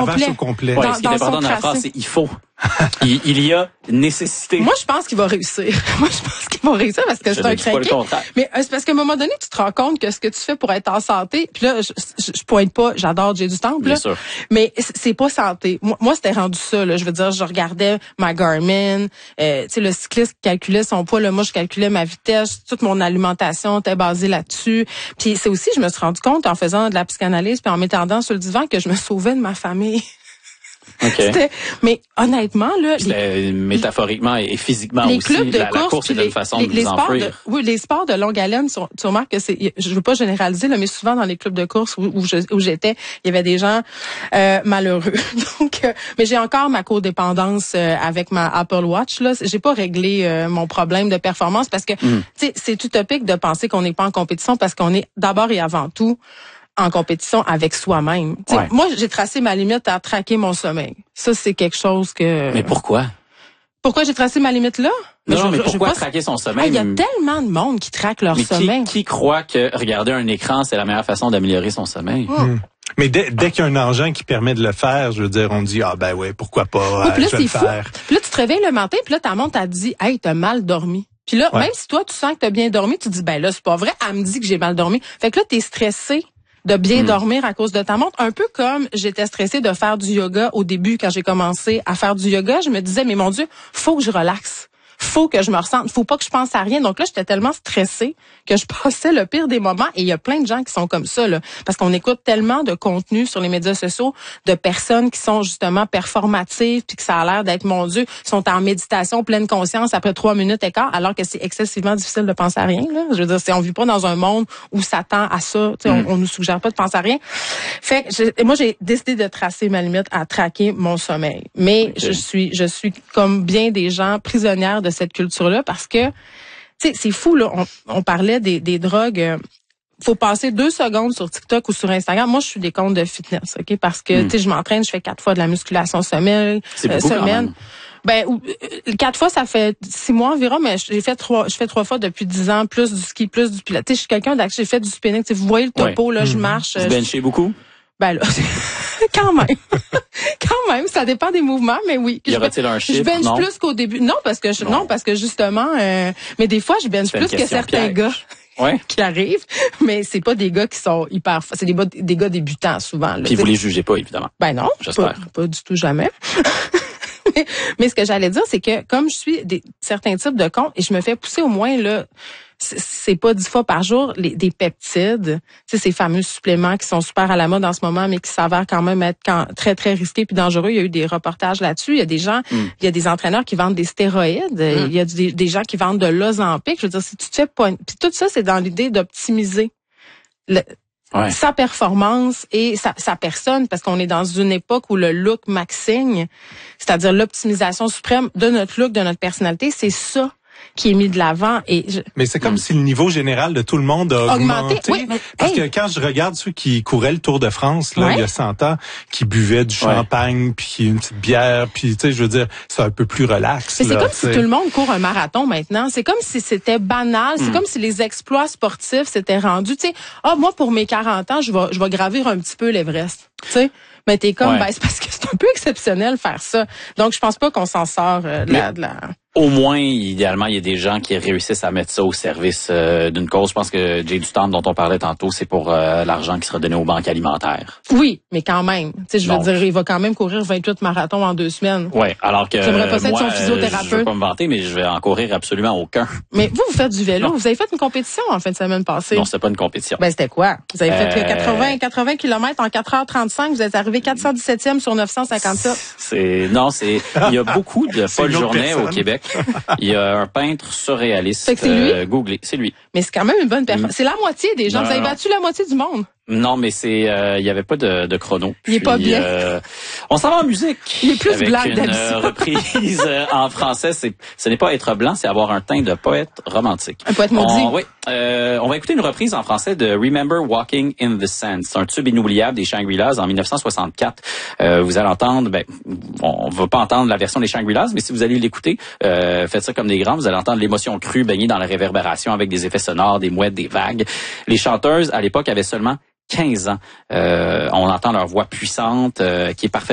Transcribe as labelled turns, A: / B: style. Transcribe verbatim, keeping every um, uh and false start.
A: complet.
B: Au complet.
C: Ouais,
A: Dans,
C: ce qui est
A: dans
C: important
A: son
C: dans la
A: tracé.
C: phrase, c'est il faut. il, il y a nécessité.
A: Moi, je pense qu'il va réussir. Moi, je pense qu'il va réussir parce que
C: Je
A: c'est
C: ne
A: un
C: dis pas le
A: craqué.
C: contraire.
A: Mais euh, c'est parce qu'à un moment donné, tu te rends compte que ce que tu fais pour être en santé, puis là, je, je, je pointe pas, j'adore Jay du Temple,
C: Bien
A: là,
C: sûr.
A: mais c'est pas santé. Moi, moi c'était rendu ça. Là. Je veux dire, je regardais ma Garmin, euh, tu sais, le cycliste calculait son poids, là, moi, je calculais ma vitesse, toute mon alimentation était basée là-dessus. Puis c'est aussi, je me suis rendu compte en faisant de la psychanalyse, puis en m'étendant sur le divan, que je me sauvais de ma famille.
C: Okay.
A: C'était, mais honnêtement là,
C: les, métaphoriquement et physiquement
A: les
C: aussi,
A: clubs de
C: la,
A: course,
C: la course est
A: les,
C: une façon
A: les,
C: de
A: les
C: vous
A: sports
C: enfouir.
A: de, oui, les sports de longue haleine, tu, tu remarques que c'est, je veux pas généraliser là, mais souvent dans les clubs de course où, où, je, où j'étais, il y avait des gens euh, malheureux. Donc, euh, mais j'ai encore ma codépendance euh, avec ma Apple Watch là. J'ai pas réglé euh, mon problème de performance parce que
C: Mm.
A: tu sais, c'est utopique de penser qu'on n'est pas en compétition parce qu'on est d'abord et avant tout en compétition avec soi-même.
C: Ouais.
A: Moi, j'ai tracé ma limite à traquer mon sommeil. Ça, c'est quelque chose que...
C: Mais pourquoi?
A: Pourquoi j'ai tracé ma limite là?
C: Non,
A: je,
C: non, mais
A: je,
C: pourquoi
A: je
C: traquer son
A: Ah,
C: sommeil?
A: il y a tellement de monde qui traque leur
C: mais
A: sommeil.
C: qui, qui croit que regarder un écran, c'est la meilleure façon d'améliorer son sommeil?
A: Hum.
B: Mais dès, dès qu'il y a un engin qui permet de le faire, je veux dire, on dit, ah ben ouais, pourquoi pas,
A: Oui,
B: euh,
A: puis là,
B: je vais le
A: c'est fou.
B: faire.
A: Puis là, tu te réveilles le matin, puis là, ta montre t'a dit, hey, t'as mal dormi. Puis là,
B: Ouais.
A: même si toi, tu sens que t'as bien dormi, tu te dis, ben là, c'est pas vrai, elle me dit que j'ai mal dormi. Fait que là, t'es stressé de bien
C: Mm.
A: dormir à cause de ta montre. Un peu comme j'étais stressée de faire du yoga au début, quand j'ai commencé à faire du yoga, je me disais, mais mon Dieu, faut que je relaxe. Faut que je me ressente. Faut pas que je pense à rien. Donc là, j'étais tellement stressée que je passais le pire des moments. Et il y a plein de gens qui sont comme ça, là. Parce qu'on écoute tellement de contenu sur les médias sociaux de personnes qui sont justement performatives puis que ça a l'air d'être, mon Dieu, sont en méditation, pleine conscience après trois minutes et quart, alors que c'est excessivement difficile de penser à rien, là. Je veux dire, c'est, on vit pas dans un monde où ça tend à ça. Tu sais,
C: Mm.
A: on, on nous suggère pas de penser à rien. Fait que je- moi, j'ai décidé de tracer ma limite à traquer mon sommeil. Mais
C: Ok.
A: je suis, je suis comme bien des gens prisonnière de cette culture-là parce que, tu sais, c'est fou, là. On, on parlait des, des drogues. Euh, faut passer deux secondes sur TikTok ou sur Instagram. Moi, je suis des comptes de fitness, OK? Parce que,
C: Mm.
A: tu sais, je m'entraîne, je fais quatre fois de la musculation semaine,
C: C'est
A: euh,
C: beaucoup quand
A: semaine.
C: même.
A: Ben, ou- euh, quatre fois, ça fait six mois environ, mais j'ai fait trois, je fais trois fois depuis dix ans, plus du ski, plus du pilates. Tu sais, je suis quelqu'un d'actif, j'ai fait du spinning. Tu sais, vous voyez le topo, là, je
B: Mhm.
A: marche.
C: Vous
A: euh,
C: benchez beaucoup?
A: ben là, quand même. Quand même, ça dépend des mouvements, mais oui.
C: Y
A: Je-
C: aura-t-il un
A: Je
C: chiffre?
A: bench
C: Non?
A: plus qu'au début. Non, parce que je,
C: Non.
A: non, parce que justement, euh, mais des fois, je bench
C: C'est une
A: plus que
C: question
A: certains
C: piège.
A: gars
C: Ouais.
A: qui arrivent, mais c'est pas des gars qui sont hyper, c'est des, gars- des gars débutants souvent. Là,
C: Puis vous
A: Tu sais.
C: les jugez pas, évidemment.
A: Ben non,
C: J'espère.
A: pas, pas du tout jamais. mais, mais ce que j'allais dire, c'est que comme je suis des certains types de comptes et je me fais pousser au moins là, c'est- c'est pas dix fois par jour les, des peptides, tu sais, ces fameux suppléments qui sont super à la mode en ce moment, mais qui s'avèrent quand même être quand, très très risqués puis dangereux. Il y a eu des reportages là-dessus. Il y a des gens,
C: Mm.
A: il y a des entraîneurs qui vendent des stéroïdes.
C: Mm.
A: Il y a des, des gens qui vendent de l'Ozempic. Je veux dire, si tu te fais pas, puis tout ça, c'est dans l'idée d'optimiser le,
C: Ouais.
A: sa performance et sa, sa personne, parce qu'on est dans une époque où le look maxigne, c'est-à-dire l'optimisation suprême de notre look, de notre personnalité, c'est ça qui est mis de l'avant. Et je,
B: Mais c'est comme
C: Mm.
B: si le niveau général de tout le monde a
A: Augmenté,
B: augmenté.
A: oui, mais,
B: Parce
A: hey.
B: que quand je regarde ceux qui couraient le Tour de France, là,
A: Ouais.
B: il y a cent ans, qui buvaient du
C: Ouais.
B: champagne, puis une petite bière, puis tu sais, je veux dire, c'est un peu plus relax.
A: mais c'est
B: là,
A: comme
B: tu
A: si
B: sais.
A: tout le monde court un marathon maintenant. C'est comme si c'était banal. C'est
C: Mm.
A: comme si les exploits sportifs s'étaient rendus. Tu sais, ah moi pour mes quarante ans, je vais je vais gravir un petit peu l'Everest. Tu sais, mais t'es comme
C: Ouais.
A: ben c'est parce que c'est un peu exceptionnel faire ça. Donc je pense pas qu'on s'en sort euh, de, la, de la.
C: Au moins, idéalement, il y a des gens qui réussissent à mettre ça au service euh, d'une cause. Je pense que Jay du Temple, dont on parlait tantôt, c'est pour euh, l'argent qui sera donné aux banques alimentaires.
A: Oui, mais quand même. Tu sais, je veux
C: Donc.
A: dire, il va quand même courir vingt-huit marathons en deux semaines.
C: Ouais, alors que
A: J'aimerais pas ça être
C: moi,
A: son
C: euh,
A: physiothérapeute.
C: je veux pas me vanter, mais je vais en courir absolument aucun.
A: Mais vous, vous faites du vélo.
C: Non.
A: Vous avez fait une compétition en fin de semaine passée.
C: Non, c'est pas une compétition.
A: Ben, c'était quoi? Vous avez fait
C: Euh,
A: quatre-vingts, quatre-vingts kilomètres en quatre heures trente-cinq. Vous êtes arrivé quatre cent dix-septième sur neuf cent cinquante-sept.
C: C'est non, c'est il y a beaucoup de
B: C'est
C: Paul
B: une autre
C: Journet
B: personne.
C: au Québec. Il y a un peintre surréaliste.
A: Fait que c'est lui?
C: euh, googlez, c'est lui.
A: Mais c'est quand même une bonne performance. C'est la moitié des gens.
C: Non,
A: Vous avez
C: non,
A: battu la moitié du monde.
C: Non, mais c'est euh, il y avait pas de, de chrono.
A: Il est pas bien.
C: euh, on s'en va en musique.
A: Il est plus
C: avec
A: blanc
C: une
A: d'habitude.
C: euh, reprise euh, en français. C'est ce n'est pas être blanc, c'est avoir un teint de poète romantique.
A: Un poète maudit.
C: On, oui, euh, on va écouter une reprise en français de Remember Walking in the Sand. C'est un tube inoubliable des Shangri-Las en dix-neuf cent soixante-quatre. Euh, vous allez entendre, ben, on va pas entendre la version des Shangri-Las, mais si vous allez l'écouter, euh, faites ça comme des grands, vous allez entendre l'émotion crue baignée dans la réverbération avec des effets sonores, des mouettes, des vagues. Les chanteuses, à l'époque, avaient seulement quinze ans. Euh, on entend leur voix puissante, euh, qui est parfaite.